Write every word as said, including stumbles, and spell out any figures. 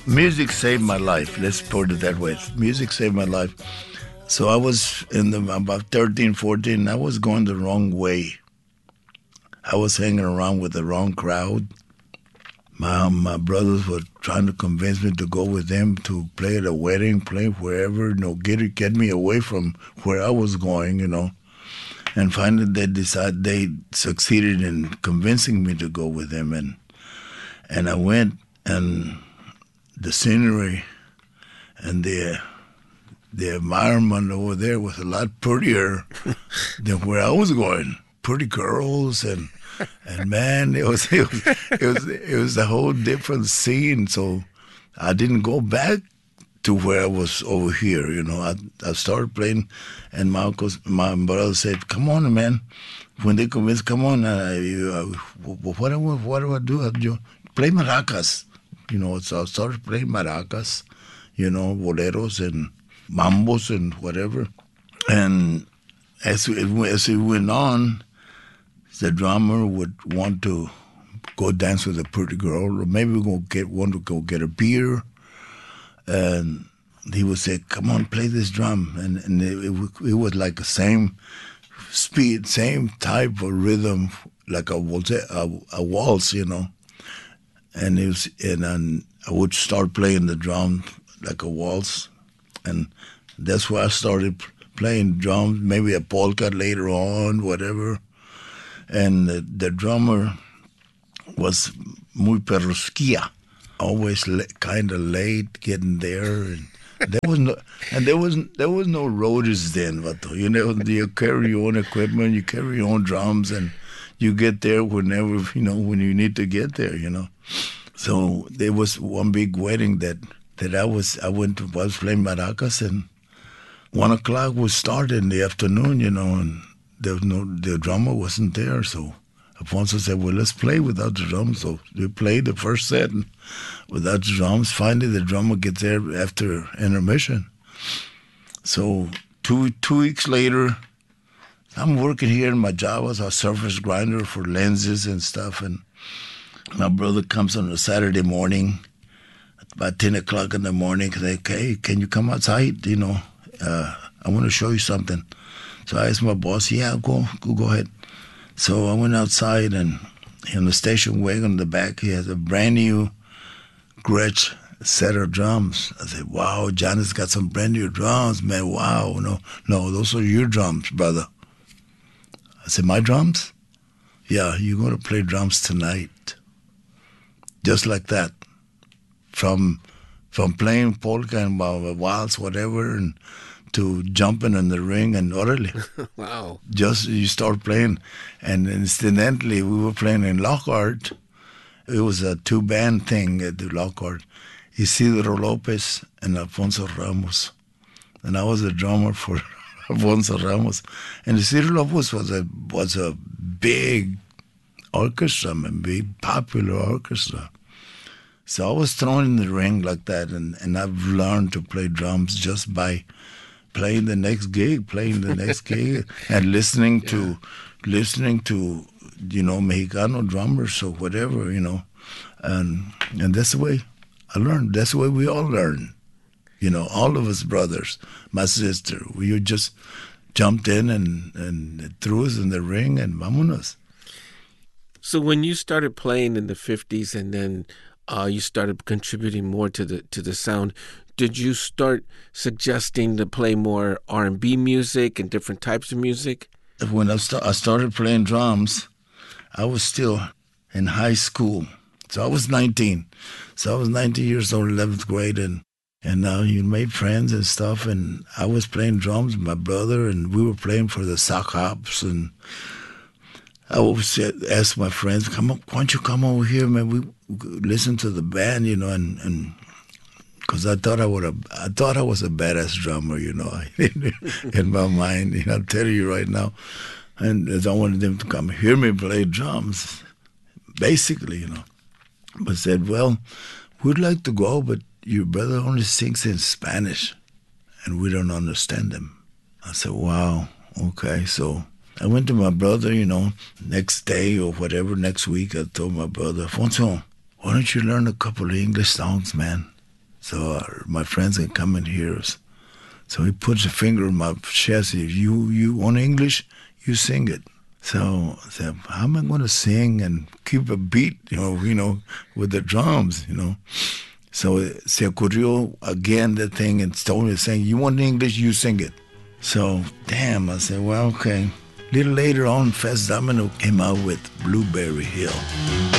Music saved my life. Let's put it that way. Music saved my life. So I was in the about thirteen, fourteen. I was going the wrong way. I was hanging around with the wrong crowd. My my brothers were trying to convince me to go with them to play at a wedding, play wherever, you know, get it, get me away from where I was going, you know. And finally, they decided they succeeded in convincing me to go with them, and and I went, and the scenery and the the environment over there was a lot prettier than where I was going. Pretty girls and and man, it was it was it was, it was a whole different scene. So I didn't go back to where I was over here. You know, I I started playing, and my uncles, my brother said, "Come on, man." When they convinced, "Come on, uh, you, uh, what do I, what do I do? I do play maracas." You know, so I started playing maracas, you know, boleros and mambos and whatever. And as it, as it went on, the drummer would want to go dance with a pretty girl, or maybe we're going to get want to go get a beer. And he would say, "Come on, play this drum." And, and it, it, it was like the same speed, same type of rhythm, like a, a, a waltz, you know. And it was, and then I would start playing the drum like a waltz, and that's where I started playing drums. Maybe a polka later on, whatever. And the, the drummer was muy perrusquilla, always le- kind of late getting there, and there was no, and there was there was no roadies then. But you know, you carry your own equipment, you carry your own drums, and you get there whenever, you know, when you need to get there, you know. So there was one big wedding that, that I was I went to I was playing maracas, and one o'clock was started in the afternoon, you know, and there was no the drummer wasn't there. So Alfonso said, "Well, let's play without the drums." So we played the first set and without the drums. Finally, the drummer gets there after intermission. So two two weeks later, I'm working here in my job as a surface grinder for lenses and stuff, and my brother comes on a Saturday morning, about ten o'clock in the morning, and say, "Hey, can you come outside? You know, uh, I want to show you something." So I asked my boss, "Yeah, go, go, go ahead." So I went outside, and in the station wagon in the back, he has a brand new Gretsch set of drums. I said, "Wow, Johnny's got some brand new drums, man. Wow, no, no, those are your drums, brother." I said, "My drums?" "Yeah, you're going to play drums tonight." Just like that. From from playing polka and waltz, whatever, and to jumping in the ring and orally. Wow. Just you start playing. And incidentally, we were playing in Lockhart. It was a two-band thing at the Lockhart. Isidro Lopez and Alfonso Ramos. And I was a drummer for Alfonso Ramos. And Isidro Lopez was a, was a big orchestra, man, big popular orchestra. So I was thrown in the ring like that, and, and I've learned to play drums just by playing the next gig, playing the next gig, and listening yeah. to, listening to, you know, Mexicano drummers or whatever, you know, and and that's the way I learned. That's the way we all learn, you know, all of us brothers, my sister. We just jumped in and and threw us in the ring and vámonos. So when you started playing in the fifties, and then uh, you started contributing more to the to the sound, did you start suggesting to play more R and B music and different types of music? When I, st- I started playing drums, I was still in high school. So I was nineteen. So I was nineteen years old, eleventh grade, and and now you made friends and stuff. And I was playing drums with my brother, and we were playing for the sock hops. And I always ask my friends, "Come on, why don't you come over here, man? We listen to the band, you know." And and because I thought I would have, I thought I was a badass drummer, you know, in my mind. You know, I'll tell you right now. And I wanted them to come hear me play drums, basically, you know. But said, "Well, we'd like to go, but your brother only sings in Spanish, and we don't understand him." I said, "Wow, okay." So I went to my brother, you know, next day or whatever, next week. I told my brother, "Alfonso, why don't you learn a couple of English songs, man? so uh, my friends can come and hear us. So he puts a finger on my chest. If you you want English, you sing it. So I said, how am I going to sing and keep a beat, you know, you know, with the drums, you know? So se ocurrió again the thing and told me saying, you want English, you sing it. So, damn, I said, well, okay. A little later on, Fats Domino came out with Blueberry Hill.